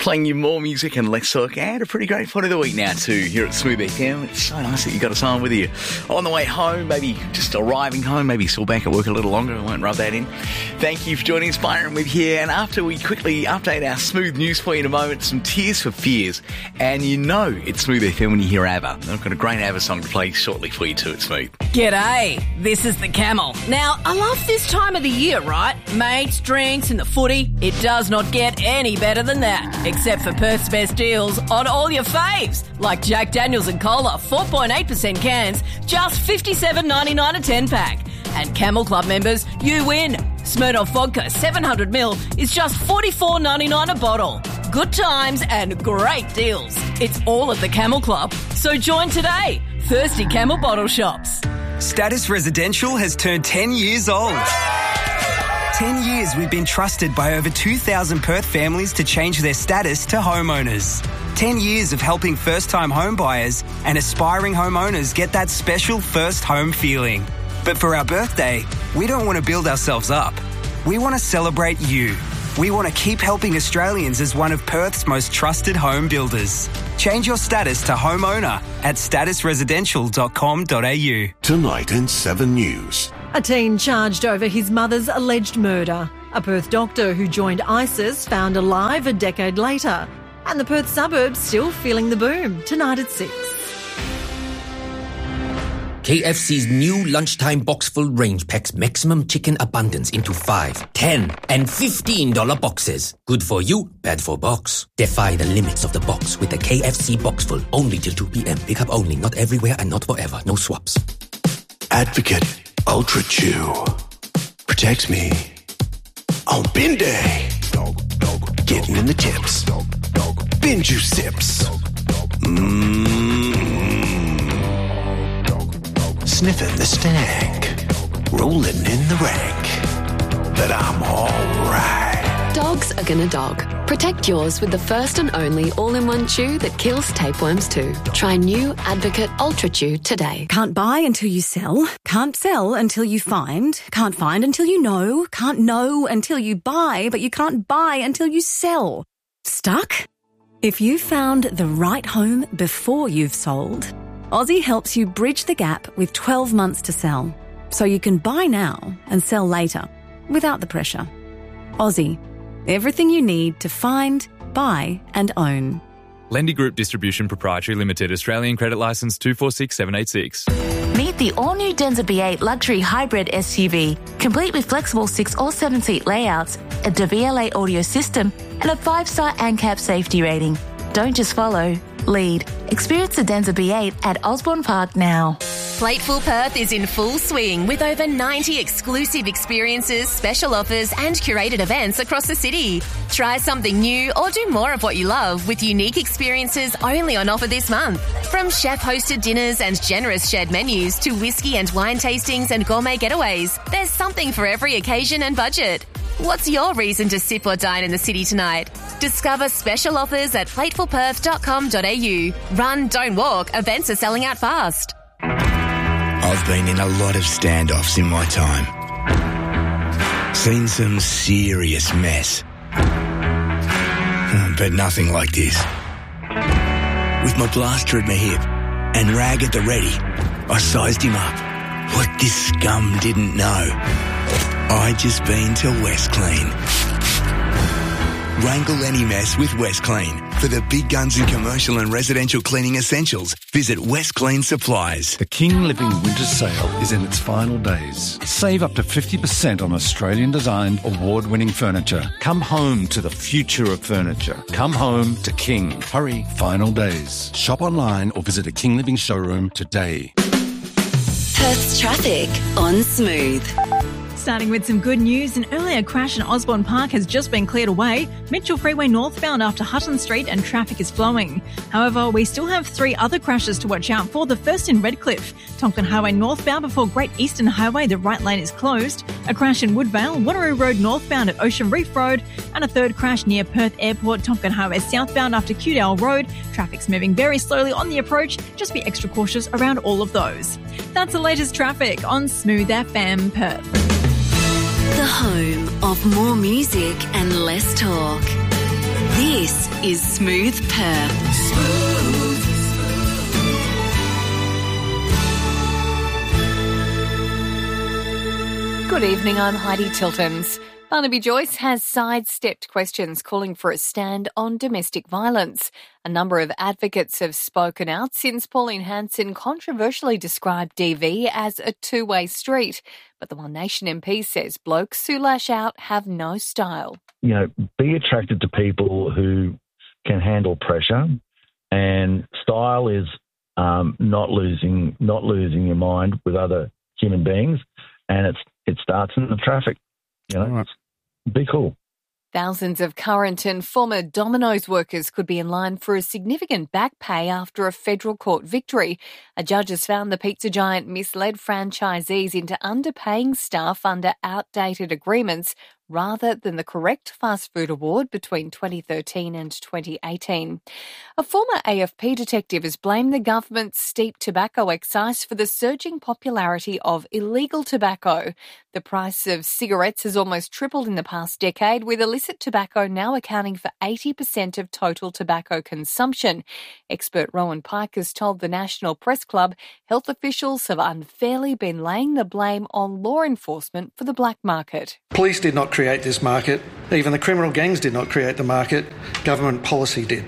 Playing you more music and less talk, and a pretty great point of the week now too here at Smooth FM. It's so nice that you got us on with you on the way home, maybe just arriving home, maybe still back at work a little longer. I won't rub that in. Thank you for joining us, Byron, with here. And after we quickly update our Smooth news for you in a moment, some Tears for Fears. And you know it's Smooth FM when you hear ABBA. I've got a great ABBA song to play shortly for you too at Smooth. G'day, this is the Camel. Now, I love this time of the year, right? Mates, drinks and the footy. It does not get any better than that, except for Perth's best deals on all your faves, like Jack Daniels and Cola, 4.8% cans, just $57.99 a 10-pack. And Camel Club members, you win. Smirnoff Vodka 700ml is just $44.99 a bottle. Good times and great deals. It's all at the Camel Club. So join today. Thirsty Camel bottle shops. Status Residential has turned 10 years old. 10 years we've been trusted by over 2,000 Perth families to change their status to homeowners. 10 years of helping first-time home buyers and aspiring homeowners get that special first home feeling. But for our birthday, we don't want to build ourselves up. We want to celebrate you. We want to keep helping Australians as one of Perth's most trusted home builders. Change your status to homeowner at statusresidential.com.au. Tonight in 7 News. A teen charged over his mother's alleged murder. A Perth doctor who joined ISIS found alive a decade later. And the Perth suburbs still feeling the boom. Tonight at 6. KFC's new lunchtime box-full range packs maximum chicken abundance into 5, 10 and $15 boxes. Good for you, bad for box. Defy the limits of the box with the KFC box-full. Only till 2 p.m. Pick up only, not everywhere and not forever. No swaps. Advocate Ultra Chew protects me on bin day. Getting in the tips. Bin juice sips. Sniffing the stank, rolling in the rank, but I'm alright. Dogs are gonna dog. Protect yours with the first and only all-in-one chew that kills tapeworms too. Try new Advocate Ultra Chew today. Can't buy until you sell. Can't sell until you find. Can't find until you know. Can't know until you buy, but you can't buy until you sell. Stuck? If you found the right home before you've sold, Aussie helps you bridge the gap with 12 months to sell, so you can buy now and sell later, without the pressure. Aussie, everything you need to find, buy and own. Lendy Group Distribution Proprietary Limited, Australian Credit Licence 246786. Meet the all-new Denza B8 luxury hybrid SUV, complete with flexible 6 or 7-seat layouts, a DVLA audio system and a 5-star ANCAP safety rating. Don't just follow, lead. Experience the Denza B8 at Osborne Park now. Plateful Perth is in full swing with over 90 exclusive experiences, special offers and curated events across the city. Try something new or do more of what you love with unique experiences only on offer this month. From chef-hosted dinners and generous shared menus to whiskey and wine tastings and gourmet getaways, there's something for every occasion and budget. What's your reason to sip or dine in the city tonight? Discover special offers at platefulperth.com.au. Run, don't walk. Events are selling out fast. I've been in a lot of standoffs in my time. Seen some serious mess. But nothing like this. With my blaster at my hip and rag at the ready, I sized him up. What this scum didn't know, I just been to West Clean. Wrangle any mess with West Clean. For the big guns in commercial and residential cleaning essentials, visit West Clean Supplies. The King Living Winter Sale is in its final days. Save up to 50% on Australian-designed, award-winning furniture. Come home to the future of furniture. Come home to King. Hurry, final days. Shop online or visit a King Living showroom today. Perth's traffic on Smooth. Starting with some good news, an earlier crash in Osborne Park has just been cleared away. Mitchell Freeway northbound after Hutton Street and traffic is flowing. However, we still have 3 other crashes to watch out for. The first in Redcliffe. Tonkin Highway northbound before Great Eastern Highway, the right lane is closed. A crash in Woodvale, Wanneroo Road northbound at Ocean Reef Road. And a third crash near Perth Airport, Tonkin Highway southbound after Cudale Road. Traffic's moving very slowly on the approach. Just be extra cautious around all of those. That's the latest traffic on Smooth FM Perth. The home of more music and less talk. This is Smooth Perth. Good evening, I'm Heidi Tiltons. Barnaby Joyce has sidestepped questions calling for a stand on domestic violence. A number of advocates have spoken out since Pauline Hanson controversially described DV as a two-way street. But the One Nation MP says blokes who lash out have no style. You know, be attracted to people who can handle pressure, and style is not losing your mind with other human beings, and it starts in the traffic. You know, be cool. Thousands of current and former Domino's workers could be in line for a significant back pay after a federal court victory. A judge has found the pizza giant misled franchisees into underpaying staff under outdated agreements rather than the correct fast food award between 2013 and 2018. A former AFP detective has blamed the government's steep tobacco excise for the surging popularity of illegal tobacco. The price of cigarettes has almost tripled in the past decade, with illicit tobacco now accounting for 80% of total tobacco consumption. Expert Rowan Pike has told the National Press Club health officials have unfairly been laying the blame on law enforcement for the black market. Police did not create this market. Even the criminal gangs did not create the market. Government policy did.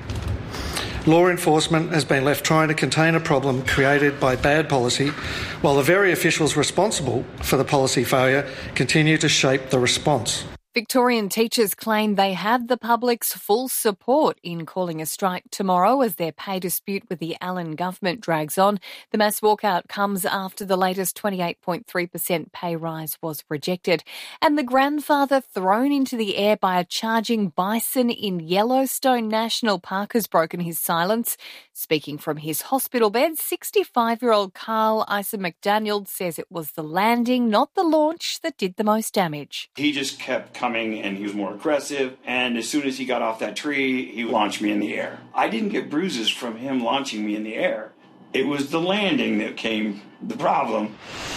Law enforcement has been left trying to contain a problem created by bad policy, while the very officials responsible for the policy failure continue to shape the response. Victorian teachers claim they have the public's full support in calling a strike tomorrow as their pay dispute with the Allen government drags on. The mass walkout comes after the latest 28.3% pay rise was rejected. And the grandfather thrown into the air by a charging bison in Yellowstone National Park has broken his silence. Speaking from his hospital bed, 65-year-old Carl Isa McDaniel says it was the landing, not the launch, that did the most damage. He just kept coming and he was more aggressive, and as soon as he got off that tree, he launched me in the air. I didn't get bruises from him launching me in the air. It was the landing that came the problem.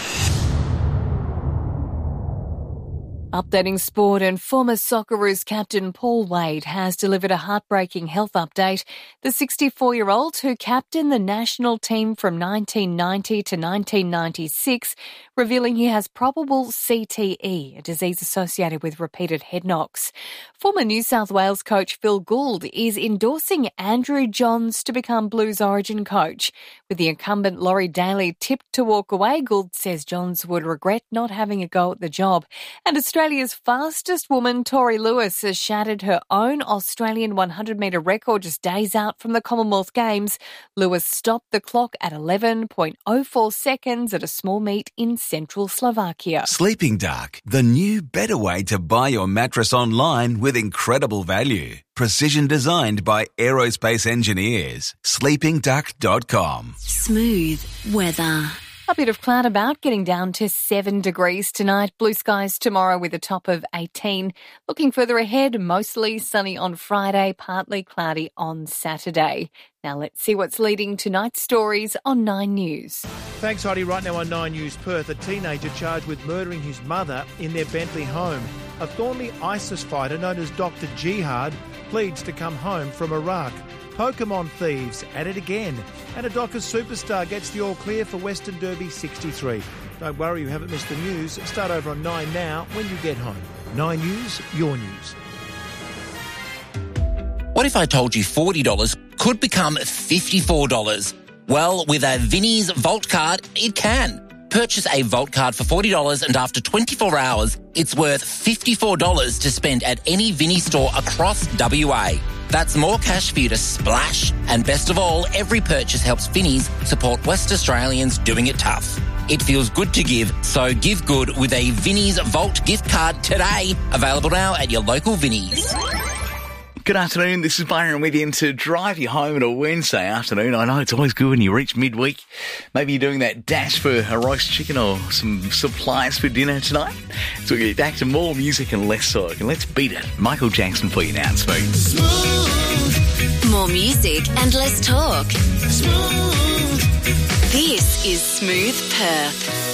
Updating sport, and former Socceroos captain Paul Wade has delivered a heartbreaking health update. The 64-year-old, who captained the national team from 1990 to 1996, revealing he has probable CTE, a disease associated with repeated head knocks. Former New South Wales coach Phil Gould is endorsing Andrew Johns to become Blues Origin coach. With the incumbent Laurie Daly tipped to walk away, Gould says Johns would regret not having a go at the job. And Australia's fastest woman, Tori Lewis, has shattered her own Australian 100-metre record just days out from the Commonwealth Games. Lewis stopped the clock at 11.04 seconds at a small meet in central Slovakia. Sleeping Dark, the new better way to buy your mattress online with incredible value. Precision designed by aerospace engineers. sleepingduck.com. Smooth weather. A bit of cloud about, getting down to 7 degrees tonight. Blue skies tomorrow with a top of 18. Looking further ahead, mostly sunny on Friday, partly cloudy on Saturday. Now let's see what's leading tonight's stories on 9 News. Thanks, Heidi. Right now on 9 News Perth, a teenager charged with murdering his mother in their Bentley home. A Thornley ISIS fighter known as Dr. Jihad pleads to come home from Iraq. Pokemon thieves at it again. And a Dockers superstar gets the all clear for Western Derby 63. Don't worry, you haven't missed the news. Start over on 9 now when you get home. 9 News, your news. What if I told you $40 could become $54? Well, with a Vinnie's Vault card, it can. Purchase a Vault card for $40 and after 24 hours, it's worth $54 to spend at any Vinnie store across WA. That's more cash for you to splash. And best of all, every purchase helps Vinnies support West Australians doing it tough. It feels good to give, so give good with a Vinnie's Vault gift card today. Available now at your local Vinnies. Good afternoon, this is Byron with you to drive you home on a Wednesday afternoon. I know it's always good when you reach midweek. Maybe you're doing that dash for a roast chicken or some supplies for dinner tonight. So we'll get back to more music and less talk. And let's beat it. Michael Jackson for you now, Smooth. Smooth. More music and less talk. Smooth. This is Smooth Perth.